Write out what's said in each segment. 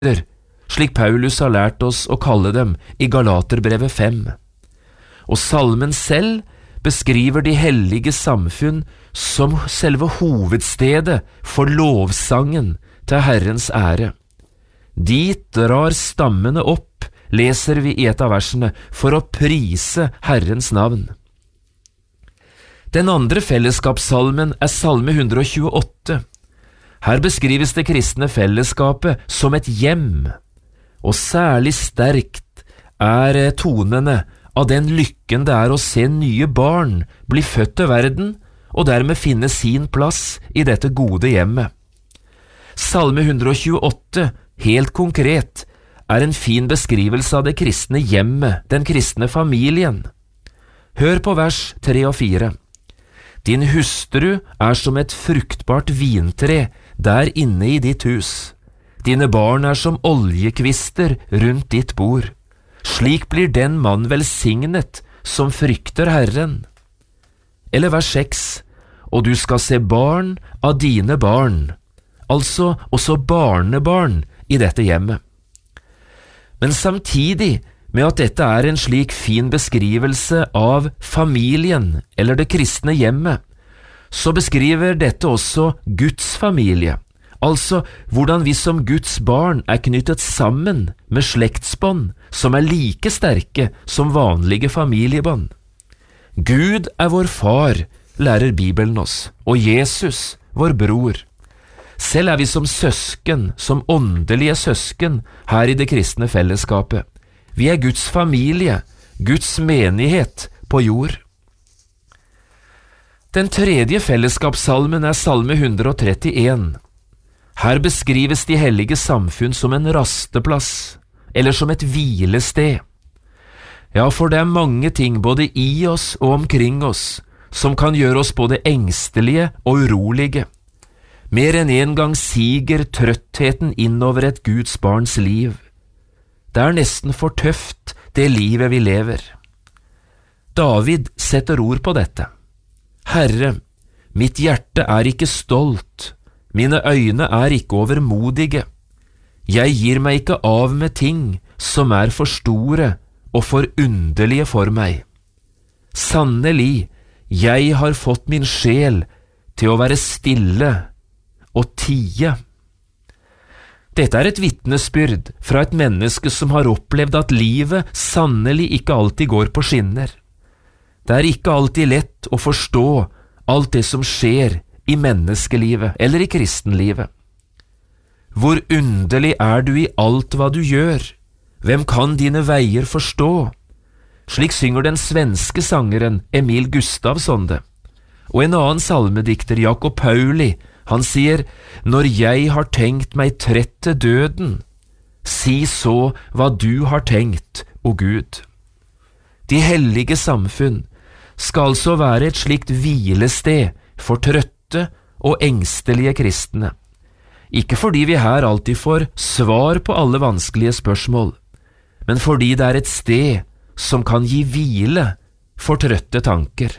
slik Paulus har lært oss å kalle dem i Galaterbrevet 5. Og salmen selv beskriver de hellige samfunn som selve hovedstedet for lovsangen til Herrens ære. Dit drar stammene opp, leser vi i et av versene, for å prise Herrens navn. Den andre fellesskapssalmen er salme 128. Her beskrives det kristne fellesskapet som et hjem, og særlig sterkt er tonene av den lykken det er å se nye barn bli født til verden og dermed finne sin plass i dette gode hjemmet. Salme 128, helt konkret, er en fin beskrivelse av det kristne hjemmet, den kristne familien. Hør på vers 3 og 4. Din hustru er som et fruktbart vintre der inne i ditt hus. Dine barn er som oljekvister rundt ditt bord. Slik blir den mann velsignet som frykter Herren. Eller vers 6. Og du skal se barn av dine barn, altså også barnebarn i dette hjemmet. Men samtidig med at dette er en slik fin beskrivelse av familien eller det kristne hjemmet, så beskriver dette også Guds familie, altså hvordan vi som Guds barn er knyttet sammen med slektsbånd som er like sterke som vanlige familiebånd. Gud er vår far, lærer Bibelen oss, og Jesus vår bror. Selv er vi som søsken, som åndelige søsken her i det kristne fellesskapet. Vi er Guds familie, Guds menighet på jord. Den tredje fellesskapssalmen er salme 131. Her beskrives de hellige samfunn som en rasteplass, eller som et hvilested. Ja, for det er mange ting både i oss og omkring oss som kan gjøre oss både engstelige og urolige. Mer enn en gang siger trøttheten innover et Guds barns liv. Det er nesten for tøft, det livet vi lever. David setter ord på dette. Herre, mitt hjerte er ikke stolt, mine øyne er ikke overmodige. Jeg gir meg ikke av med ting som er for store og for underlige for meg. Sannelig, jeg har fått min sjel til å være stille og tie. Dette er et vitnesbyrd fra et menneske som har opplevd at livet sannelig ikke alltid går på skinner. Det er ikke alltid lett å forstå alt det som skjer i menneskelivet eller i kristenlivet. Hvor underlig er du i alt hva du gjør? Hvem kan dine veier forstå? Slik synger den svenske sangeren Emil Gustavsson det. Og en annen salmedikter, Jakob Pauli, han sier, når jeg har tenkt meg trett til døden, si så hva du har tenkt, o Gud. De hellige samfunn skal så være et slikt hvilested for trøtte og engstelige kristne. Ikke fordi vi her alltid får svar på alle vanskelige spørsmål, men fordi det er et sted som kan gi hvile for trøtte tanker.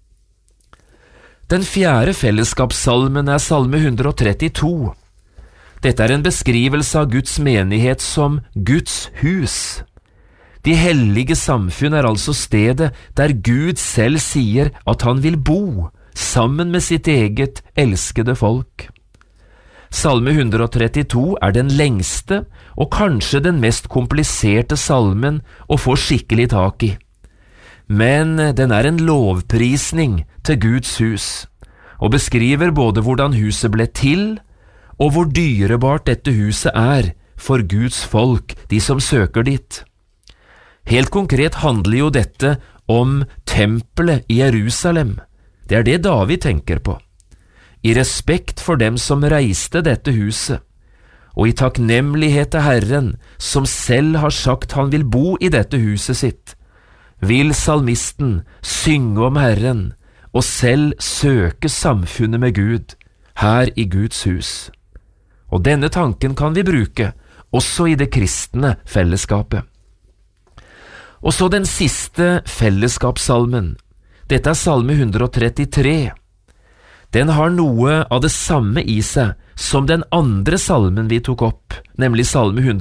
Den fjerde fellesskapssalmen er salme 132. Dette er en beskrivelse av Guds menighet som Guds hus. De hellige samfunn er altså stedet der Gud selv sier at han vil bo sammen med sitt eget elskede folk. Salme 132 er den lengste og kanskje den mest kompliserte salmen å få skikkelig tak i. Men den er en lovprisning til Guds hus, og beskriver både hvordan huset ble til, og hvor dyrebart dette huset er for Guds folk, de som søker dit. Helt konkret handler jo dette om tempelet i Jerusalem. Det er det David tenker på. I respekt for dem som reiste dette huset, og i takknemlighet til Herren, som selv har sagt han vil bo i dette huset sitt, vil salmisten synge om Herren og selv søke samfunnet med Gud her i Guds hus. Og denne tanken kan vi bruke også i det kristne fellesskapet. Og så den siste fellesskapssalmen. Dette er salme 133. Den har noe av det samme i seg som den andre salmen vi tok opp, nemlig salme